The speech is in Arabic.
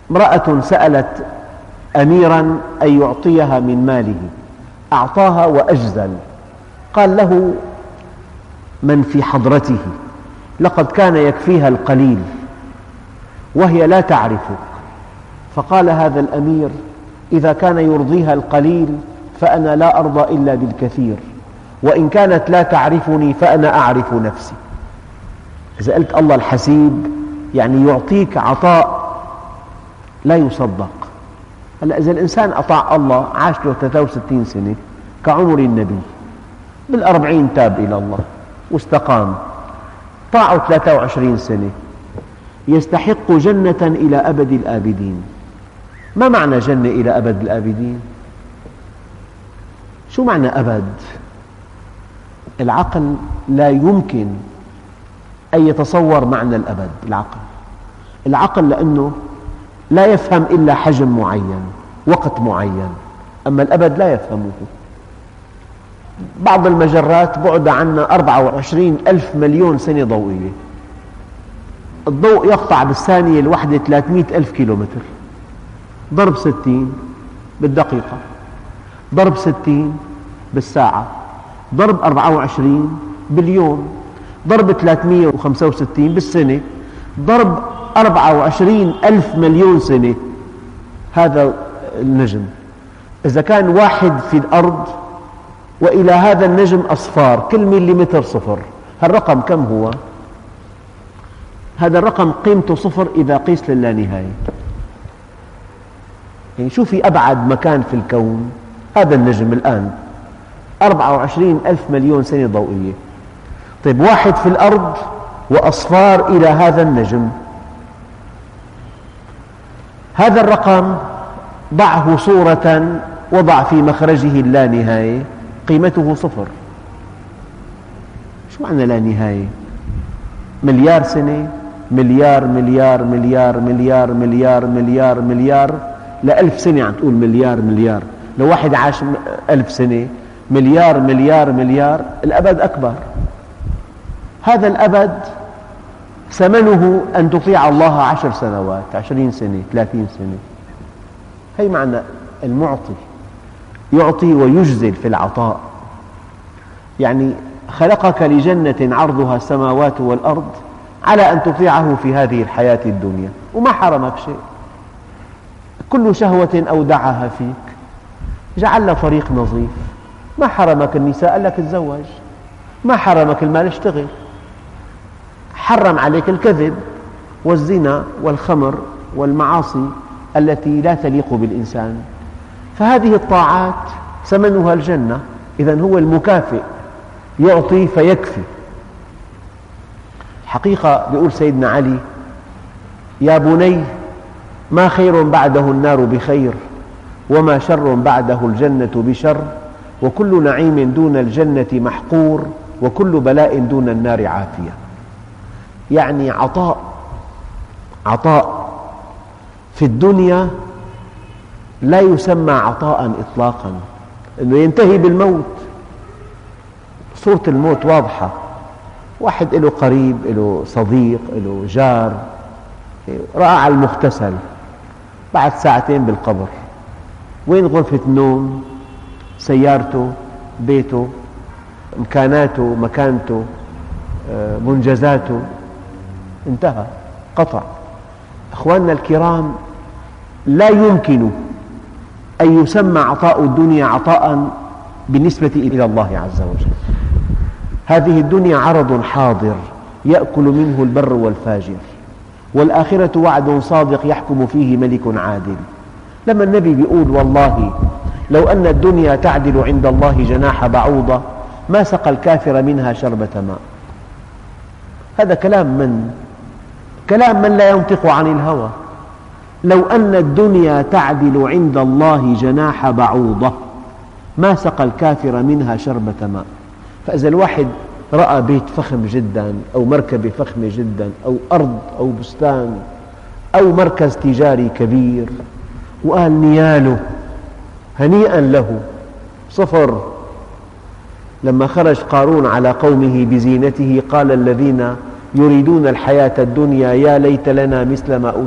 امرأة سألت أميرا أن يعطيها من ماله، أعطاها وأجزل. قال له من في حضرته: لقد كان يكفيها القليل وهي لا تعرفك. فقال هذا الأمير: إذا كان يرضيها القليل فأنا لا أرضى إلا بالكثير، وإن كانت لا تعرفني فأنا أعرف نفسي. إذا قلت الله الحسيب يعني يعطيك عطاء لا يصدق. هلأ إذا الإنسان أطاع الله عاش له 63 سنة كعمر النبي، بال40 تاب إلى الله واستقام، طاعوا 23 سنة، يستحق جنة إلى أبد الآبدين. ما معنى جنة إلى أبد الآبدين؟ شو معنى أبد؟ العقل لا يمكن أن يتصور معنى الأبد. العقل لأنه لا يفهم إلا حجم معين، وقت معين، أما الأبد لا يفهمه. بعض المجرات بعد عنا 24 ألف مليون سنة ضوئية. الضوء يقطع بالثانية الواحدة 300 ألف كيلومتر، ضرب 60 بالدقيقة، ضرب 60 بالساعة، ضرب 24 باليوم، ضرب 365 بالسنة، ضرب 24 ألف مليون سنة. هذا النجم. إذا كان واحد في الأرض وإلى هذا النجم أصفار، كل مليمتر صفر، هالرقم كم هو؟ هذا الرقم قيمته صفر إذا قيس للانهاية. يعني شو في أبعد مكان في الكون؟ هذا النجم الآن 24 ألف مليون سنة ضوئية. طيب واحد في الأرض وأصفار إلى هذا النجم، هذا الرقم ضعه صورة وضع في مخرجه اللانهاية، قيمته صفر. شو معنى لا نهاية؟ مليار سنة، مليار مليار مليار مليار مليار مليار مليار، لألف سنة عم تقول مليار مليار. لو واحد عاش 1000 سنة، مليار مليار مليار، الأبد أكبر. هذا الأبد ثمنه أن تطيع الله 10 سنوات، 20 سنة، 30 سنة. هي معنى المعطي، يعطي ويجزل في العطاء. يعني خلقك لجنة عرضها السماوات والأرض على أن تطيعه في هذه الحياة الدنيا، وما حرمك شيء. كل شهوة أودعها فيك، جعل لك طريق نظيف. ما حرمك النساء، قال لك تزوج. ما حرمك المال، اشتغل. حرم عليك الكذب والزنا والخمر والمعاصي التي لا تليق بالإنسان. فهذه الطاعات ثمنها الجنة. إذن هو المكافئ، يعطي فيكفي. حقيقة بيقول سيدنا علي: يا بني، ما خير بعده النار بخير، وما شر بعده الجنة بشر، وكل نعيم دون الجنة محقور، وكل بلاء دون النار عافية. يعني عطاء في الدنيا لا يسمى عطاء إطلاقا، أنه ينتهي بالموت. صورة الموت واضحة. واحد له قريب، له صديق، له جار، رأى على المغتسل بعد ساعتين بالقبر. وين غرفة النوم؟ سيارته، بيته، إمكاناته، مكانته، منجزاته، انتهى، قطع. أخواننا الكرام، لا يمكن أن يسمى عطاء الدنيا عطاء بالنسبة إلى الله عز وجل. هذه الدنيا عرض حاضر يأكل منه البر والفاجر، والآخرة وعد صادق يحكم فيه ملك عادل. لما النبي بيقول: والله لو أن الدنيا تعدل عند الله جناح بعوضة ما سقى الكافر منها شربة ماء. هذا كلام من لا ينطق عن الهوى. لو أن الدنيا تعدل عند الله جناح بعوضة ما سقى الكافر منها شربة ماء. فإذا الواحد رأى بيت فخم جدا، أو مركبة فخمة جدا، أو أرض، أو بستان، أو مركز تجاري كبير، وقال نياله هنيئا له، صفر. لما خرج قارون على قومه بزينته قال الذين يريدون الحياة الدنيا: يا ليت لنا مثل ما